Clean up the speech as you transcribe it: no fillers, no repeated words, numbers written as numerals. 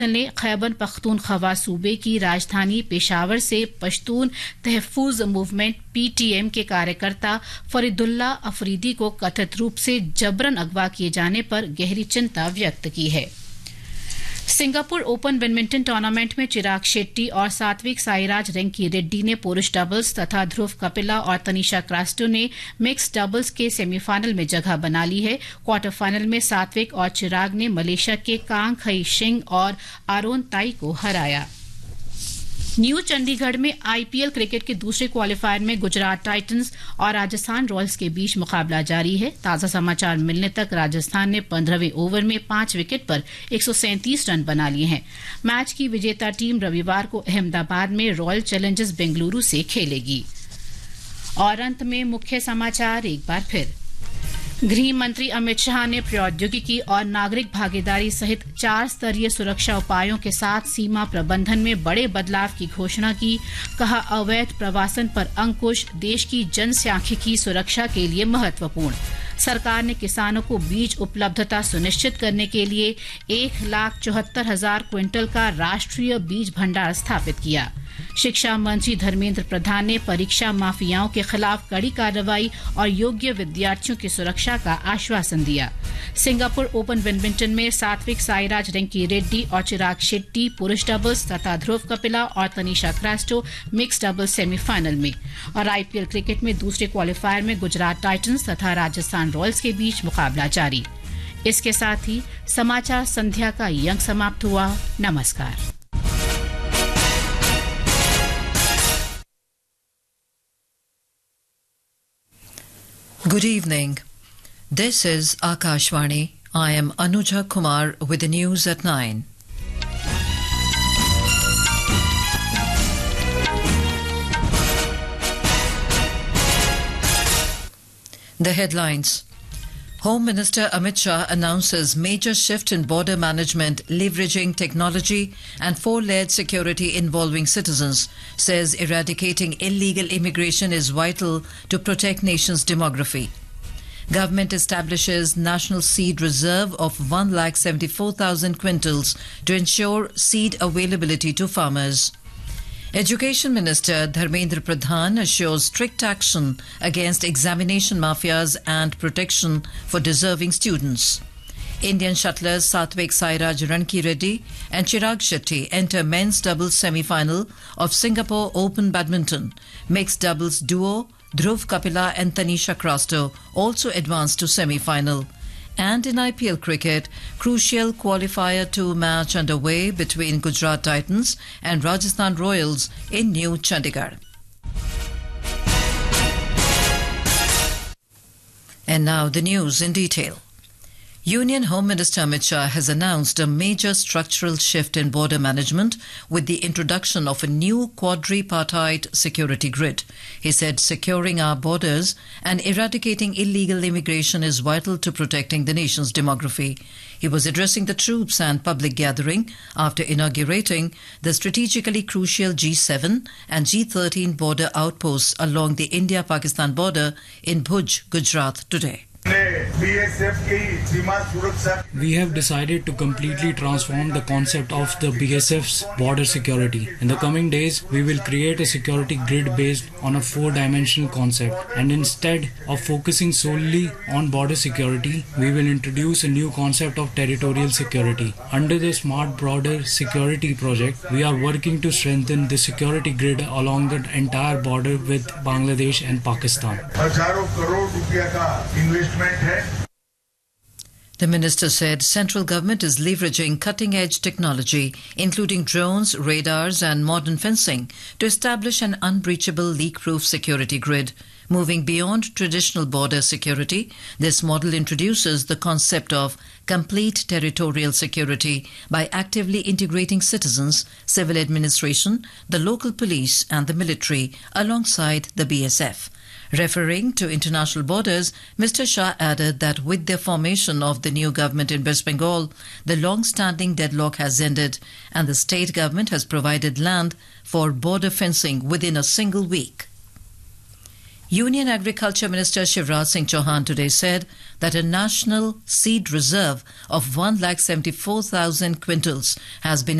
ने खैबर पख्तूनख्वा सूबे की राजधानी पेशावर से पश्तून तहफ़्फ़ुज़ मूवमेंट PTM के कार्यकर्ता फरीदुल्ला अफरीदी को कथित रूप से जबरन अगवा किए जाने पर गहरी चिंता व्यक्त की है। सिंगापुर ओपन बैडमिंटन टूर्नामेंट में चिराग शेट्टी और सात्विक साईराज रंकी रेड्डी ने पुरुष डबल्स तथा ध्रुव कपिला और तनीषा क्रास्टो ने मिक्स डबल्स के सेमीफाइनल में जगह बना ली है। क्वार्टर फाइनल में सात्विक और चिराग ने मलेशिया के कांग खई शिंग और आरोन ताई को हराया। न्यू चंडीगढ़ में IPL क्रिकेट के दूसरे क्वालीफायर में गुजरात टाइटंस और राजस्थान रॉयल्स के बीच मुकाबला जारी है। ताजा समाचार मिलने तक राजस्थान ने 15वें ओवर में 5 विकेट पर 137 रन बना लिए हैं। मैच की विजेता टीम रविवार को अहमदाबाद में रॉयल चैलेंजर्स बेंगलुरु से खेलेगी। और अंत में मुख्य समाचार एक बार फिर। गृह मंत्री अमित शाह ने प्रौद्योगिकी और नागरिक भागीदारी सहित 4 स्तरीय सुरक्षा उपायों के साथ सीमा प्रबंधन में बड़े बदलाव की घोषणा की। कहा, अवैध प्रवासन पर अंकुश देश की जनसांख्यिकी सुरक्षा के लिए महत्वपूर्ण। सरकार ने किसानों को बीज उपलब्धता सुनिश्चित करने के लिए 1,74,000 क्विंटल का राष्ट्रीय बीज भंडार स्थापित किया। शिक्षा मंत्री धर्मेंद्र प्रधान ने परीक्षा माफियाओं के खिलाफ कड़ी कार्रवाई और योग्य विद्यार्थियों की सुरक्षा का आश्वासन दिया। सिंगापुर ओपन बैडमिंटन में सात्विक साईराज रंकी रेड्डी और चिराग शेट्टी पुरुष डबल्स तथा ध्रुव कपिला और Tanisha Crasto mix doubles semifinal में। और IPL क्रिकेट में दूसरे क्वालीफायर में गुजरात टाइटंस तथा राजस्थान रॉयल्स के बीच मुकाबला जारी। इसके साथ ही समाचार संध्या का ये अंक समाप्त हुआ। नमस्कार। Good evening. This is Akashvani. I am Anuja Kumar with the news at 9. The headlines. Home Minister Amit Shah announces major shift in border management leveraging technology and 4-layered security involving citizens, says eradicating illegal immigration is vital to protect nation's demography. Government establishes National Seed Reserve of 1,74,000 quintals to ensure seed availability to farmers. Education Minister Dharmendra Pradhan assures strict action against examination mafias and protection for deserving students. Indian shuttlers Satvik Sairaj Ranki Reddy and Chirag Shetty enter men's doubles semi-final of Singapore Open Badminton. Mixed doubles duo Dhruv Kapila and Tanisha Crasto also advanced to semi-final. And in IPL cricket, crucial qualifier 2 match underway between Gujarat Titans and Rajasthan Royals in New Chandigarh. And now the news in detail. Union Home Minister Amit Shah has announced a major structural shift in border management with the introduction of a new quadripartite security grid. He said securing our borders and eradicating illegal immigration is vital to protecting the nation's demography. He was addressing the troops and public gathering after inaugurating the strategically crucial G7 and G13 border outposts along the India-Pakistan border in Bhuj, Gujarat today. We have decided to completely transform the concept of the BSF's border security. In the coming days, we will create a security grid based on a 4-dimensional concept, and instead of focusing solely on border security, we will introduce a new concept of territorial security. Under the Smart Border Security project, we are working to strengthen the security grid along the entire border with Bangladesh and Pakistan. The minister said central government is leveraging cutting-edge technology, including drones, radars and modern fencing, to establish an unbreachable leak-proof security grid. Moving beyond traditional border security, this model introduces the concept of complete territorial security by actively integrating citizens, civil administration, the local police and the military alongside the BSF. Referring to international borders, Mr. Shah added that with the formation of the new government in West Bengal, the long-standing deadlock has ended and the state government has provided land for border fencing within a single week. Union Agriculture Minister Shivraj Singh Chauhan today said that a national seed reserve of 174,000 quintals has been